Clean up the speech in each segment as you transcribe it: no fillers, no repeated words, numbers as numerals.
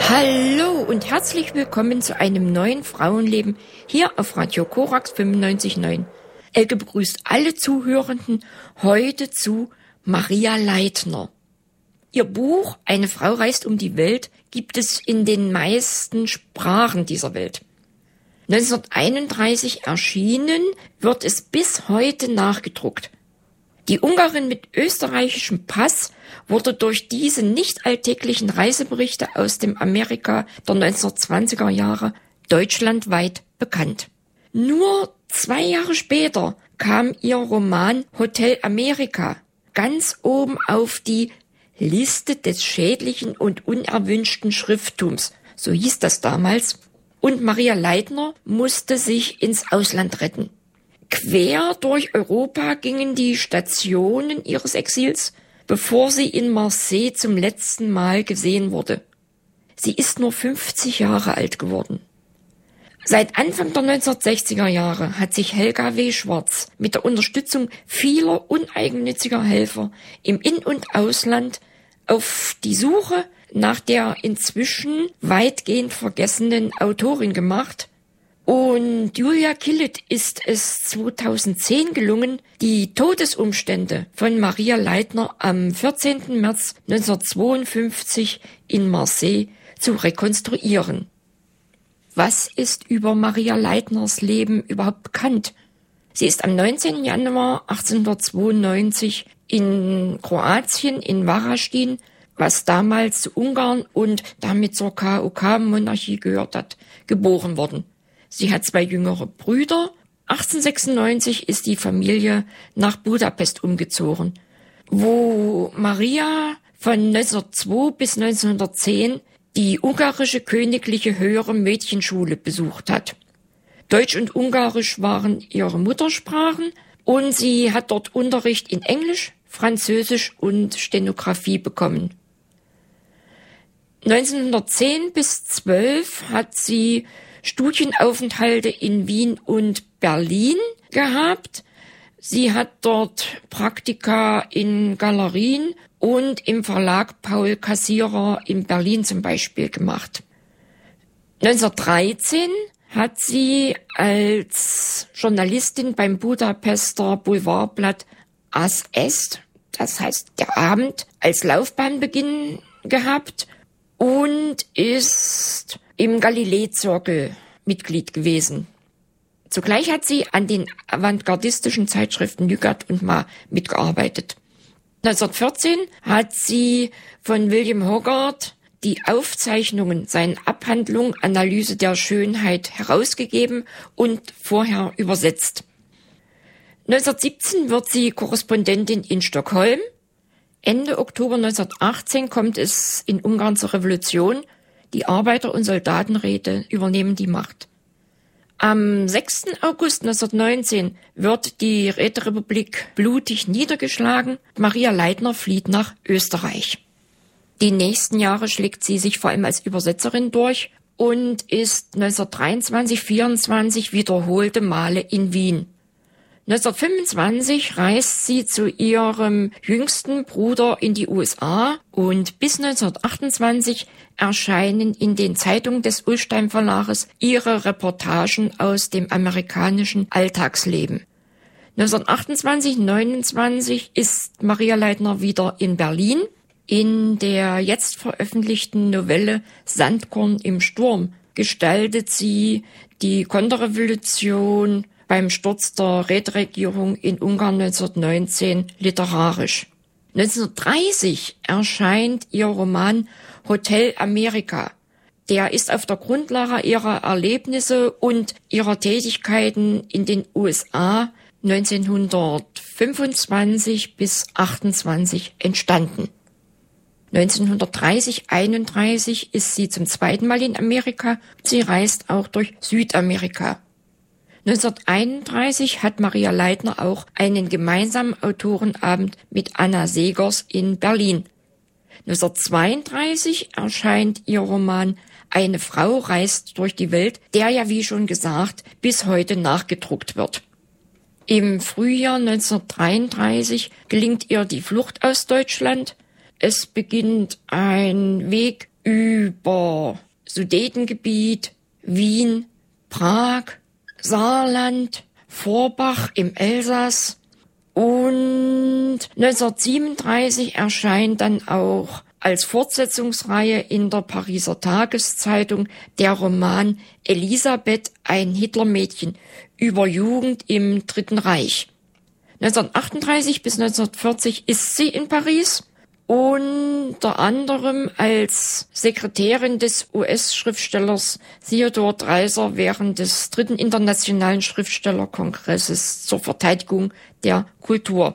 Hallo und herzlich willkommen zu einem neuen Frauenleben hier auf Radio Korax 95.9. Elke begrüßt alle Zuhörenden heute zu Maria Leitner. Ihr Buch Eine Frau reist um die Welt gibt es in den meisten Sprachen dieser Welt. 1931 erschienen, wird es bis heute nachgedruckt. Die Ungarin mit österreichischem Pass wurde durch diese nicht alltäglichen Reiseberichte aus dem Amerika der 1920er Jahre deutschlandweit bekannt. Nur 2 Jahre später kam ihr Roman Hotel Amerika ganz oben auf die Liste des schädlichen und unerwünschten Schrifttums, so hieß das damals, und Maria Leitner musste sich ins Ausland retten. Quer durch Europa gingen die Stationen ihres Exils, bevor sie in Marseille zum letzten Mal gesehen wurde. Sie ist nur 50 Jahre alt geworden. Seit Anfang der 1960er Jahre hat sich Helga W. Schwarz mit der Unterstützung vieler uneigennütziger Helfer im In- und Ausland auf die Suche nach der inzwischen weitgehend vergessenen Autorin gemacht. Und Julia Killet ist es 2010 gelungen, die Todesumstände von Maria Leitner am 14. März 1952 in Marseille zu rekonstruieren. Was ist über Maria Leitners Leben überhaupt bekannt? Sie ist am 19. Januar 1892 in Kroatien, in Varaždin, was damals zu Ungarn und damit zur KOK-Monarchie gehört hat, geboren worden. Sie hat 2 jüngere Brüder. 1896 ist die Familie nach Budapest umgezogen, wo Maria von 1902 bis 1910 die ungarische königliche höhere Mädchenschule besucht hat. Deutsch und Ungarisch waren ihre Muttersprachen und sie hat dort Unterricht in Englisch, Französisch und Stenografie bekommen. 1910 bis 12 hat sie Studienaufenthalte in Wien und Berlin gehabt. Sie hat dort Praktika in Galerien und im Verlag Paul Kassierer in Berlin zum Beispiel gemacht. 1913 hat sie als Journalistin beim Budapester Boulevardblatt Az Est, das heißt der Abend, als Laufbahnbeginn gehabt und ist im Galilei-Zirkel Mitglied gewesen. Zugleich hat sie an den avantgardistischen Zeitschriften Lügert und Ma mitgearbeitet. 1914 hat sie von William Hogarth die Aufzeichnungen seiner Abhandlung Analyse der Schönheit herausgegeben und vorher übersetzt. 1917 wird sie Korrespondentin in Stockholm. Ende Oktober 1918 kommt es in Ungarn zur Revolution. Die Arbeiter- und Soldatenräte übernehmen die Macht. Am 6. August 1919 wird die Räterepublik blutig niedergeschlagen. Maria Leitner flieht nach Österreich. Die nächsten Jahre schlägt sie sich vor allem als Übersetzerin durch und ist 1923, 1924 wiederholte Male in Wien. 1925 reist sie zu ihrem jüngsten Bruder in die USA und bis 1928 erscheinen in den Zeitungen des Ullstein Verlages ihre Reportagen aus dem amerikanischen Alltagsleben. 1928, 1929 ist Maria Leitner wieder in Berlin. In der jetzt veröffentlichten Novelle Sandkorn im Sturm gestaltet sie die Konterrevolution beim Sturz der Räteregierung in Ungarn 1919 literarisch. 1930 erscheint ihr Roman Hotel Amerika. Der ist auf der Grundlage ihrer Erlebnisse und ihrer Tätigkeiten in den USA 1925 bis 28 entstanden. 1930-31 ist sie zum 2. Mal in Amerika. Sie reist auch durch Südamerika. 1931 hat Maria Leitner auch einen gemeinsamen Autorenabend mit Anna Segers in Berlin. 1932 erscheint ihr Roman Eine Frau reist durch die Welt, der ja, wie schon gesagt, bis heute nachgedruckt wird. Im Frühjahr 1933 gelingt ihr die Flucht aus Deutschland. Es beginnt ein Weg über Sudetengebiet, Wien, Prag, Saarland, Forbach im Elsass. Und 1937 erscheint dann auch als Fortsetzungsreihe in der Pariser Tageszeitung der Roman Elisabeth, ein Hitlermädchen über Jugend im Dritten Reich. 1938 bis 1940 ist sie in Paris, unter anderem als Sekretärin des US-Schriftstellers Theodor Dreiser während des 3. Internationalen Schriftstellerkongresses zur Verteidigung der Kultur.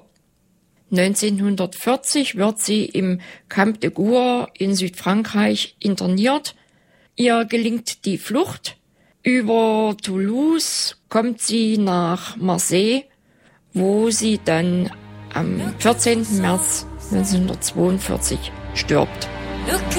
1940 wird sie im Camp de Gour in Südfrankreich interniert. Ihr gelingt die Flucht. Über Toulouse kommt sie nach Marseille, wo sie dann am 14. März 1942 stirbt.